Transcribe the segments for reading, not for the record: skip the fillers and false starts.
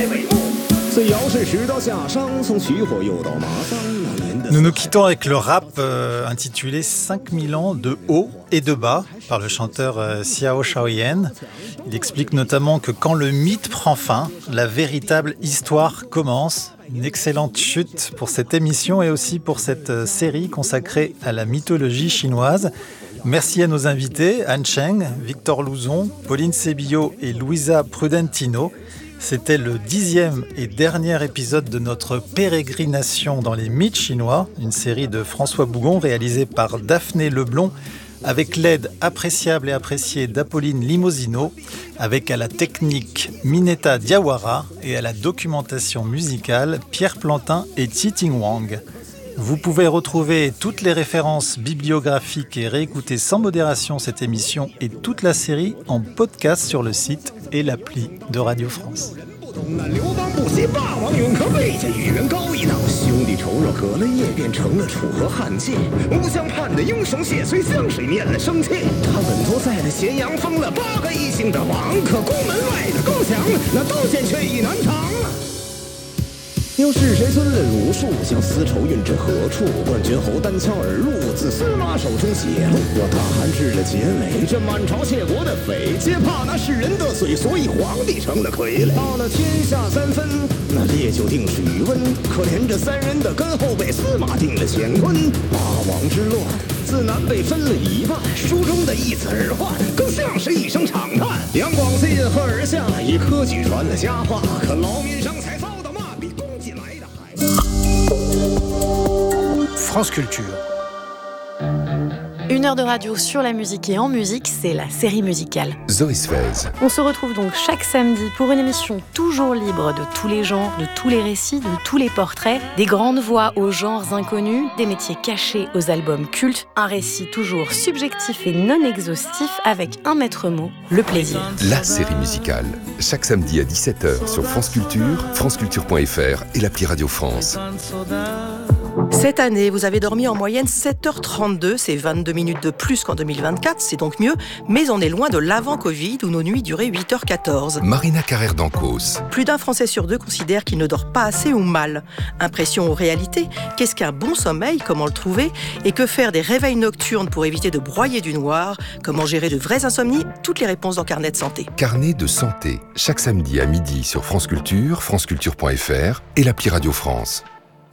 Nous nous quittons avec le rap intitulé 5000 ans de haut et de bas par le chanteur Xiao Shaoyan. Il explique notamment que quand le mythe prend fin, la véritable histoire commence. Une excellente chute pour cette émission et aussi pour cette série consacrée à la mythologie chinoise. Merci à nos invités, Anne Cheng, Victor Louzon, Pauline Sébillot et Louisa Prudentino. C'était le 10e et dernier épisode de notre pérégrination dans les mythes chinois, une série de François Bougon réalisée par Daphné Leblond, avec l'aide appréciable et appréciée d'Apolline Limosino, avec à la technique Mineta Diawara et à la documentation musicale Pierre Plantin et Titing Wang. Vous pouvez retrouver toutes les références bibliographiques et réécouter sans modération cette émission et toute la série en podcast sur le site et l'appli de Radio France.又是谁孙论儒术，将丝绸运至何处？冠军侯单枪而入，自司马手中血路。若大汗至了结尾，这满朝窃国的匪，皆怕那世人得罪，所以皇帝成了傀儡。到了天下三分，那烈酒定是余温。可怜这三人的根后被司马定了乾坤。八王之乱，自南北分了一半。书中的一词而换，更像是一声长叹。杨广自应和而下，以科举传了佳话，可劳民伤财。France Culture. 1 heure de radio sur la musique et en musique, c'est la série musicale. Zoé Sfez. On se retrouve donc chaque samedi pour une émission toujours libre de tous les genres, de tous les récits, de tous les portraits, des grandes voix aux genres inconnus, des métiers cachés aux albums cultes, un récit toujours subjectif et non exhaustif avec un maître mot, le plaisir. La série musicale, chaque samedi à 17h sur France Culture, franceculture.fr et l'appli Radio France. Cette année, vous avez dormi en moyenne 7h32, c'est 22 minutes de plus qu'en 2024, c'est donc mieux, mais on est loin de l'avant-Covid où nos nuits duraient 8h14. Marina Carrère d'Ancos. Plus d'un Français sur deux considère qu'il ne dort pas assez ou mal. Impression ou réalité ? Qu'est-ce qu'un bon sommeil ? Comment le trouver ? Et que faire des réveils nocturnes pour éviter de broyer du noir ? Comment gérer de vraies insomnies ? Toutes les réponses dans Carnet de santé. Carnet de santé, chaque samedi à midi sur France Culture, franceculture.fr et l'appli Radio France.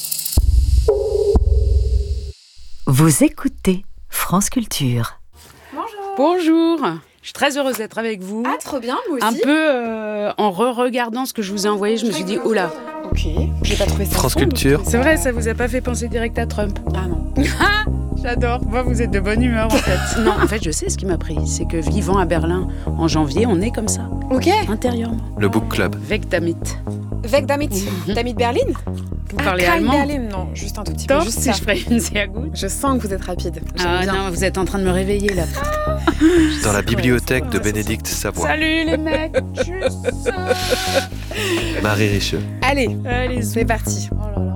Vous écoutez France Culture. Bonjour. Je suis très heureuse d'être avec vous. Ah, trop bien, moi aussi. Un peu en re-regardant ce que je vous ai envoyé, je me suis dit, oh là. Ok, j'ai pas trouvé ça. France Culture. C'est vrai, ça vous a pas fait penser direct à Trump? Ah non. J'adore. Moi, vous êtes de bonne humeur, en fait. Non, en fait, je sais ce qui m'a pris. C'est que vivant à Berlin en janvier, on est comme ça. Ok. Intérieurement. Le Book Club. Weg damit. Weg damit. Damit Berlin? Vous parlez allemand? Berlin, non, juste un tout petit peu. Top, Juste si ça. je ferais une sehr gut. Je sens que vous êtes rapide. Ah Bien. non, vous êtes en train de me réveiller, là. Dans la bibliothèque de Bénédicte Savoie. Salut, les mecs. Juste. Marie Richeux. Allez, c'est parti. Oh là là.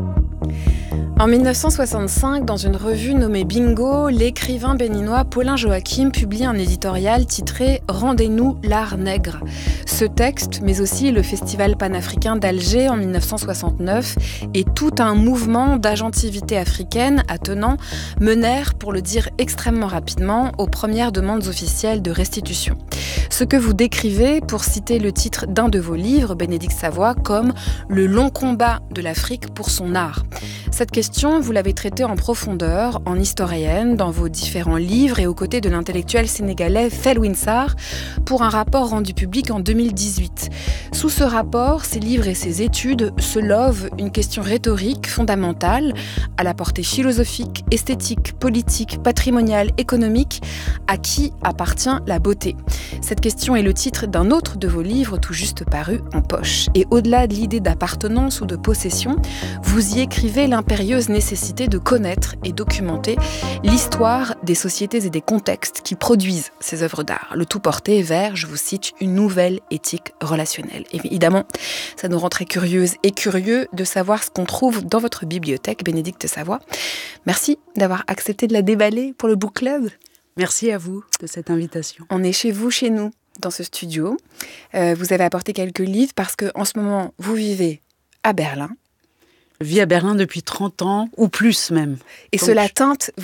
En 1965, dans une revue nommée Bingo, l'écrivain béninois Paulin Joachim publie un éditorial titré « Rendez-nous l'art nègre ». Ce texte, mais aussi le Festival panafricain d'Alger en 1969 et tout un mouvement d'agentivité africaine attenant menèrent, pour le dire extrêmement rapidement, aux premières demandes officielles de restitution. Ce que vous décrivez, pour citer le titre d'un de vos livres, Bénédicte Savoie, comme « le long combat de l'Afrique pour son art ». Cette question, vous l'avez traitée en profondeur, en historienne, dans vos différents livres et aux côtés de l'intellectuel sénégalais Felwine Sarr, pour un rapport rendu public en 2018. Sous ce rapport, ses livres et ses études se lovent une question rhétorique fondamentale, à la portée philosophique, esthétique, politique, patrimoniale, économique, à qui appartient la beauté ? Cette question est le titre d'un autre de vos livres tout juste paru en poche. Et au-delà de l'idée d'appartenance ou de possession, vous y écrivez l'impérieuse nécessité de connaître et documenter l'histoire des sociétés et des contextes qui produisent ces œuvres d'art. Le tout porté vers, je vous cite, une nouvelle éthique relationnelle. Évidemment, ça nous rend très curieuses et curieux de savoir ce qu'on trouve dans votre bibliothèque, Bénédicte Savoie. Merci d'avoir accepté de la déballer pour le Book Club. Merci à vous de cette invitation. On est chez vous, chez nous. dans ce studio. Vous avez apporté quelques livres parce qu'en ce moment, vous vivez à Berlin. Je vis à Berlin depuis 30 ans, ou plus même. Et donc, cela teinte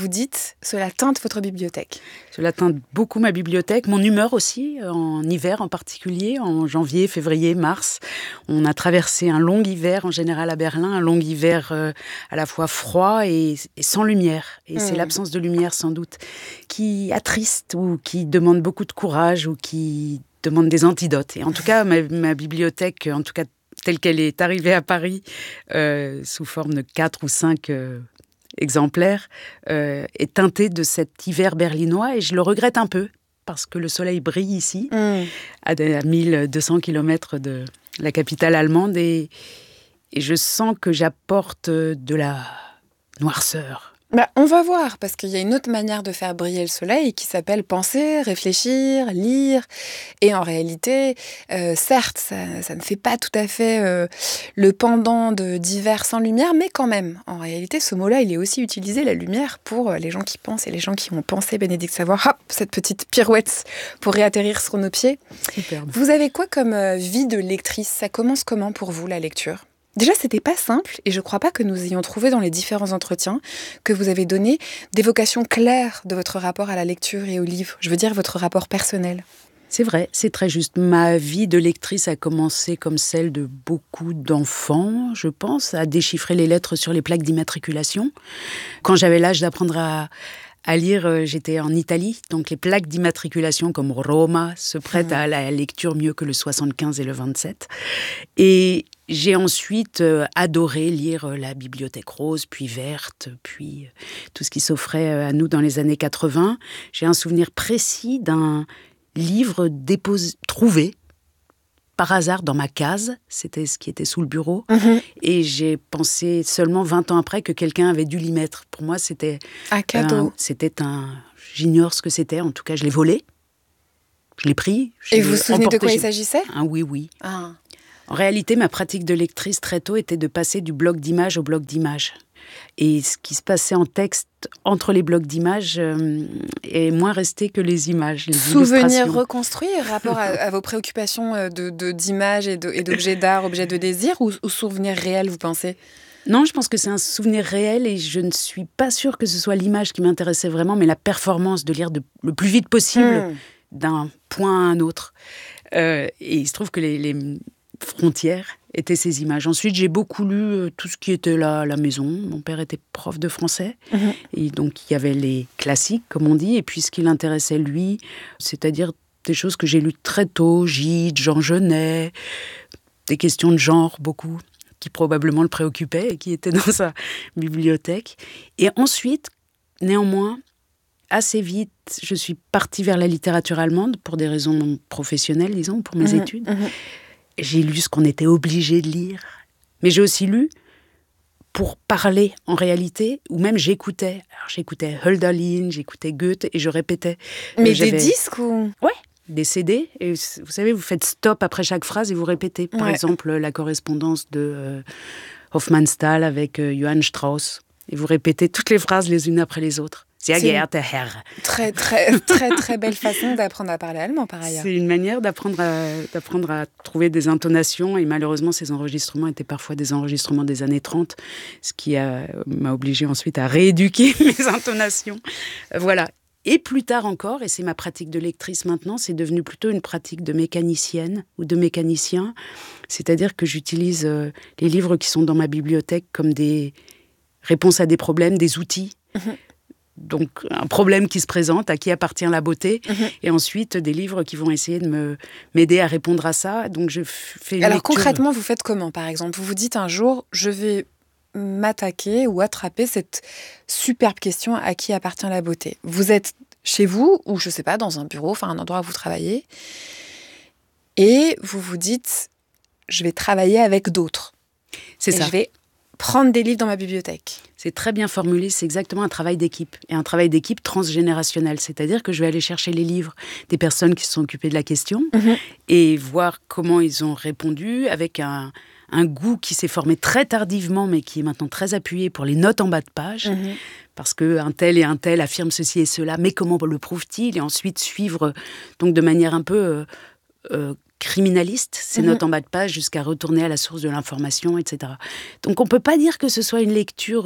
votre bibliothèque. Cela teinte beaucoup ma bibliothèque, mon humeur aussi, en hiver en particulier, en janvier, février, mars. On a traversé un long hiver en général à Berlin, un long hiver à la fois froid et sans lumière. Et c'est l'absence de lumière sans doute qui attriste ou qui demande beaucoup de courage ou qui demande des antidotes. Et en tout cas, ma bibliothèque, en tout cas telle qu'elle est arrivée à Paris, sous forme de 4 ou 5 exemplaires, est teintée de cet hiver berlinois. Et je le regrette un peu, parce que le soleil brille ici, à 1200 km de la capitale allemande. Et je sens que j'apporte de la noirceur. On va voir, parce qu'il y a une autre manière de faire briller le soleil qui s'appelle penser, réfléchir, lire. Et en réalité, certes, ça ne fait pas tout à fait le pendant d'hiver sans lumière, mais quand même, en réalité, ce mot-là, il est aussi utilisé, la lumière, pour les gens qui pensent et les gens qui ont pensé Bénédicte Savoie. Hop, cette petite pirouette pour réatterrir sur nos pieds. Superbe. Vous avez quoi comme vie de lectrice ? Ça commence comment pour vous, la lecture ? Déjà, c'était pas simple, et je crois pas que nous ayons trouvé dans les différents entretiens que vous avez donné d'évocation claire de votre rapport à la lecture et au livre. Je veux dire, votre rapport personnel. C'est vrai, c'est très juste. Ma vie de lectrice a commencé comme celle de beaucoup d'enfants, je pense, à déchiffrer les lettres sur les plaques d'immatriculation. Quand j'avais l'âge d'apprendre à lire, j'étais en Italie, donc les plaques d'immatriculation comme Roma se prêtent à la lecture mieux que le 75 et le 27. Et j'ai ensuite adoré lire la Bibliothèque rose, puis verte, puis tout ce qui s'offrait à nous dans les années 80. J'ai un souvenir précis d'un livre trouvé par hasard dans ma case, c'était ce qui était sous le bureau, et j'ai pensé seulement 20 ans après que quelqu'un avait dû l'y mettre. Pour moi, c'était un cadeau. J'ignore ce que c'était, en tout cas, je l'ai volé, je l'ai pris. Et vous vous souvenez de quoi il s'agissait ? Oui. En réalité, ma pratique de lectrice très tôt était de passer du bloc d'images au bloc d'images. Et ce qui se passait en texte entre les blocs d'images est moins resté que les images, les Souvenir reconstruit, rapport à vos préoccupations d'images et d'objets d'art, objets de désir, ou souvenir réel, vous pensez ? Non, je pense que c'est un souvenir réel et je ne suis pas sûre que ce soit l'image qui m'intéressait vraiment, mais la performance de lire le plus vite possible d'un point à un autre. Et il se trouve que les frontières étaient ces images. Ensuite, j'ai beaucoup lu tout ce qui était là à la maison. Mon père était prof de français. Et donc, il y avait les classiques, comme on dit. Et puis, ce qui l'intéressait, lui, c'est-à-dire des choses que j'ai lues très tôt. Gide, Jean Genet, des questions de genre, beaucoup, qui probablement le préoccupaient et qui étaient dans sa bibliothèque. Et ensuite, néanmoins, assez vite, je suis partie vers la littérature allemande pour des raisons professionnelles, disons, pour mes études. J'ai lu ce qu'on était obligé de lire. Mais j'ai aussi lu pour parler, en réalité, ou même j'écoutais. Alors, j'écoutais Hölderlin, j'écoutais Goethe, et je répétais. Mais des disques ou... Ouais, des CD. Et vous savez, vous faites stop après chaque phrase et vous répétez. Par exemple, la correspondance de Hofmannsthal avec Johann Strauss. Et vous répétez toutes les phrases les unes après les autres. Sehr geehrter Herr. Très, très, très, très belle façon d'apprendre à parler allemand, par ailleurs. C'est une manière d'apprendre à trouver des intonations. Et malheureusement, ces enregistrements étaient parfois des enregistrements des années 30, ce qui m'a obligée ensuite à rééduquer mes intonations. Voilà. Et plus tard encore, et c'est ma pratique de lectrice maintenant, c'est devenu plutôt une pratique de mécanicienne ou de mécanicien. C'est-à-dire que j'utilise les livres qui sont dans ma bibliothèque comme des réponses à des problèmes, des outils. Donc, un problème qui se présente, à qui appartient la beauté, et ensuite des livres qui vont essayer de m'aider à répondre à ça. Donc, je fais une lecture. Concrètement, vous faites comment, par exemple ? Vous vous dites un jour, je vais m'attaquer ou attraper cette superbe question, à qui appartient la beauté ? Vous êtes chez vous, ou je ne sais pas, dans un bureau, enfin un endroit où vous travaillez, et vous vous dites, je vais travailler avec d'autres. C'est ça. Je vais prendre des livres dans ma bibliothèque. C'est très bien formulé, c'est exactement un travail d'équipe. Et un travail d'équipe transgénérationnel. C'est-à-dire que je vais aller chercher les livres des personnes qui se sont occupées de la question et voir comment ils ont répondu avec un goût qui s'est formé très tardivement, mais qui est maintenant très appuyé pour les notes en bas de page. parce qu'un tel et un tel affirment ceci et cela, mais comment le prouve-t-il? Et ensuite suivre donc de manière un peu criminaliste ces notes en bas de page jusqu'à retourner à la source de l'information, etc. Donc on ne peut pas dire que ce soit une lecture...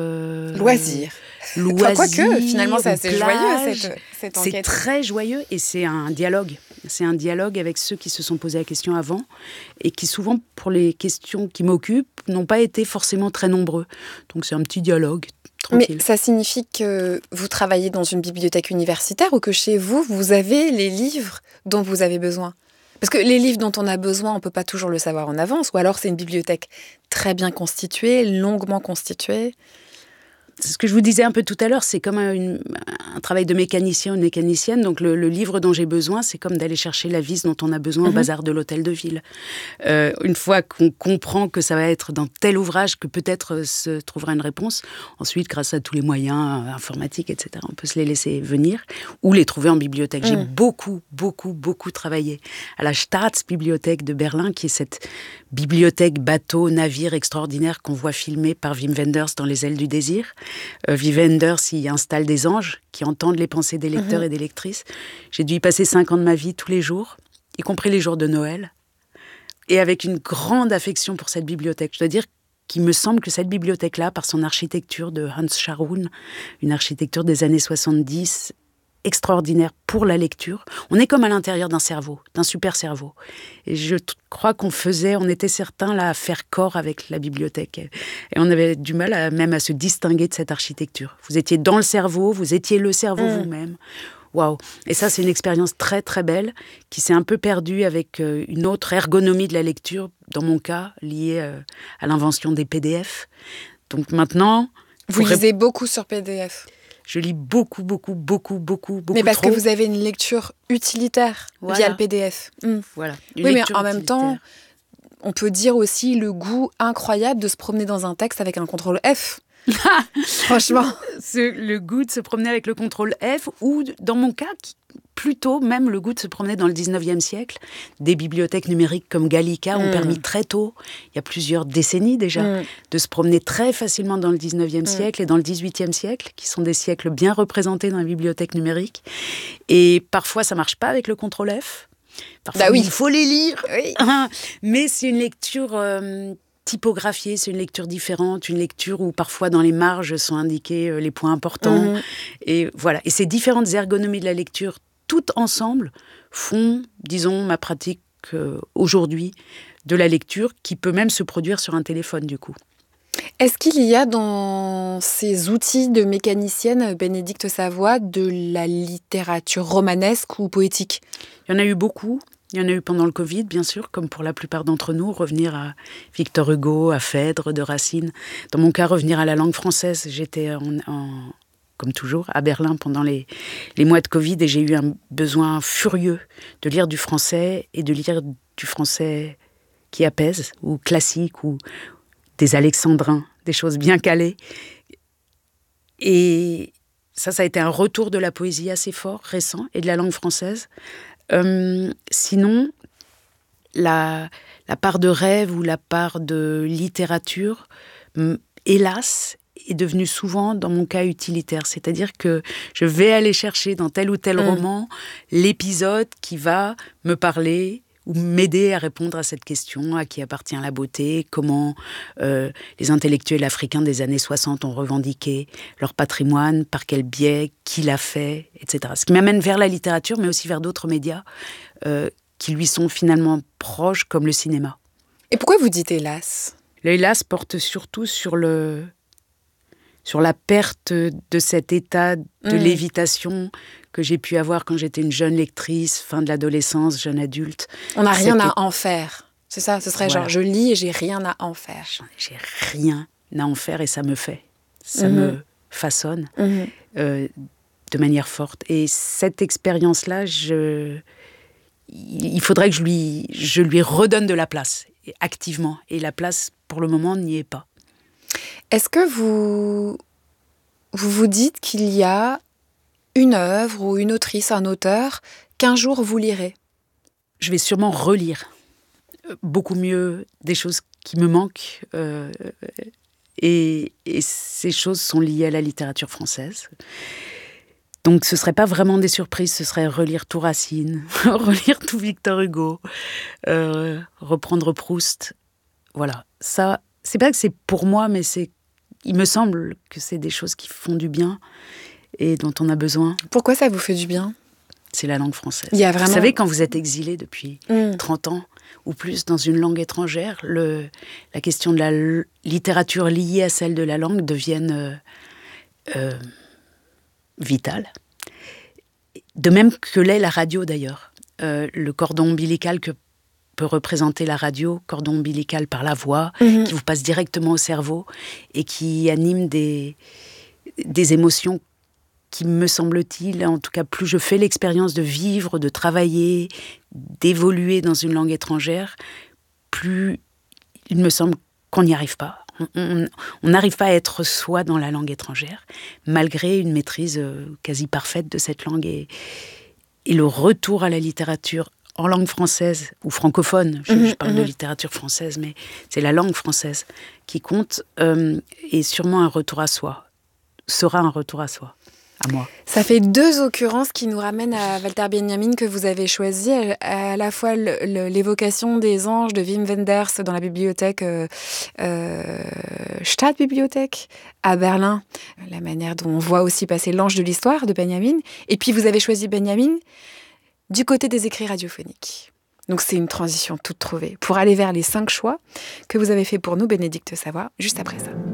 loisir. Enfin, quoique, finalement, c'est assez joyeux, cette enquête. C'est très joyeux et c'est un dialogue. C'est un dialogue avec ceux qui se sont posé la question avant et qui, souvent, pour les questions qui m'occupent, n'ont pas été forcément très nombreux. Donc c'est un petit dialogue tranquille. Mais ça signifie que vous travaillez dans une bibliothèque universitaire ou que chez vous, vous avez les livres dont vous avez besoin? Parce que les livres dont on a besoin, on ne peut pas toujours le savoir en avance. Ou alors c'est une bibliothèque très bien constituée, longuement constituée. C'est ce que je vous disais un peu tout à l'heure, c'est comme un travail de mécanicien ou de mécanicienne. Donc le livre dont j'ai besoin, c'est comme d'aller chercher la vis dont on a besoin au bazar de l'hôtel de ville. Une fois qu'on comprend que ça va être dans tel ouvrage que peut-être se trouvera une réponse, ensuite, grâce à tous les moyens informatiques, etc., on peut se les laisser venir ou les trouver en bibliothèque. J'ai beaucoup travaillé à la Staatsbibliothek de Berlin, qui est cette bibliothèque bateau-navire extraordinaire qu'on voit filmer par Wim Wenders dans Les ailes du désir. Wim Wenders y installe des anges qui entendent les pensées des lecteurs et des lectrices. J'ai dû y passer 5 ans de ma vie tous les jours, y compris les jours de Noël, et avec une grande affection pour cette bibliothèque. Je dois dire qu'il me semble que cette bibliothèque-là, par son architecture de Hans Scharoun, une architecture des années 70, extraordinaire pour la lecture. On est comme à l'intérieur d'un cerveau, d'un super cerveau. Et je crois qu'on était certains là à faire corps avec la bibliothèque. Et on avait du mal même à se distinguer de cette architecture. Vous étiez dans le cerveau, vous étiez le cerveau vous-même. Waouh! Et ça, c'est une expérience très très belle qui s'est un peu perdue avec une autre ergonomie de la lecture, dans mon cas, liée à l'invention des PDF. Donc maintenant... Vous lisez beaucoup sur PDF? Je lis beaucoup. Mais parce que vous avez une lecture utilitaire via le PDF. Voilà. Oui, mais en même temps, on peut dire aussi le goût incroyable de se promener dans un texte avec un contrôle F. Franchement. Le goût de se promener avec le contrôle F, ou dans mon cas, plutôt même le goût de se promener dans le 19e siècle. Des bibliothèques numériques comme Gallica ont permis très tôt, il y a plusieurs décennies déjà, de se promener très facilement dans le 19e siècle et dans le 18e siècle, qui sont des siècles bien représentés dans les bibliothèques numériques. Et parfois, ça ne marche pas avec le contrôle F. Parfois, il faut les lire. Oui. Mais c'est une lecture... typographiée, c'est une lecture différente, une lecture où parfois dans les marges sont indiqués les points importants. Et voilà. Et ces différentes ergonomies de la lecture, toutes ensemble, font, disons, ma pratique aujourd'hui de la lecture, qui peut même se produire sur un téléphone, du coup. Est-ce qu'il y a dans ces outils de mécanicienne Bénédicte Savoie de la littérature romanesque ou poétique? Il y en a eu beaucoup. Il y en a eu pendant le Covid, bien sûr, comme pour la plupart d'entre nous, revenir à Victor Hugo, à Phèdre, de Racine. Dans mon cas, revenir à la langue française. J'étais, comme toujours, à Berlin pendant les mois de Covid, et j'ai eu un besoin furieux de lire du français, et de lire du français qui apaise, ou classique, ou des alexandrins, des choses bien calées. Et ça a été un retour de la poésie assez fort, récent, et de la langue française. Sinon, la part de rêve ou la part de littérature, hélas, est devenue souvent, dans mon cas, utilitaire. C'est-à-dire que je vais aller chercher dans tel ou tel roman l'épisode qui va me parler ou m'aider à répondre à cette question: à qui appartient la beauté, comment les intellectuels africains des années 60 ont revendiqué leur patrimoine, par quel biais, qui l'a fait, etc. Ce qui m'amène vers la littérature, mais aussi vers d'autres médias qui lui sont finalement proches, comme le cinéma. Et pourquoi vous dites hélas? Le hélas porte surtout sur la perte de cet état de lévitation que j'ai pu avoir quand j'étais une jeune lectrice, fin de l'adolescence, jeune adulte. On n'a rien à en faire. C'est ça, ce serait genre, je lis et j'ai rien à en faire. J'ai rien à en faire et ça me fait. Ça me façonne de manière forte. Et cette expérience-là, il faudrait que je lui redonne de la place, activement. Et la place, pour le moment, n'y est pas. Est-ce que vous vous dites qu'il y a une œuvre ou une autrice, un auteur, qu'un jour vous lirez? Je vais sûrement relire beaucoup mieux des choses qui me manquent Et ces choses sont liées à la littérature française. Donc ce ne serait pas vraiment des surprises, ce serait relire tout Racine, relire tout Victor Hugo, reprendre Proust. Voilà, ça, c'est pas que c'est pour moi, mais il me semble que c'est des choses qui font du bien et dont on a besoin. Pourquoi ça vous fait du bien ? C'est la langue française. Il y a vraiment... Vous savez, quand vous êtes exilé depuis 30 ans ou plus dans une langue étrangère, la question de la littérature liée à celle de la langue devienne vitale. De même que l'est la radio d'ailleurs. Le cordon ombilical que peut représenter la radio, cordon ombilical par la voix, qui vous passe directement au cerveau et qui anime des émotions qui, me semble-t-il, en tout cas, plus je fais l'expérience de vivre, de travailler, d'évoluer dans une langue étrangère, plus il me semble qu'on n'y arrive pas. On n'arrive pas à être soi dans la langue étrangère, malgré une maîtrise quasi parfaite de cette langue. Et le retour à la littérature en langue française, ou francophone, je parle de littérature française, mais c'est la langue française qui compte, est sûrement un retour à soi, sera un retour à soi. À moi. Ça fait 2 occurrences qui nous ramènent à Walter Benjamin que vous avez choisi, à la fois l'évocation des anges de Wim Wenders dans la bibliothèque Stadtbibliothek à Berlin, la manière dont on voit aussi passer l'ange de l'histoire de Benjamin, et puis vous avez choisi Benjamin du côté des écrits radiophoniques. Donc c'est une transition toute trouvée pour aller vers les 5 choix que vous avez fait pour nous, Bénédicte Savoie, juste après ça.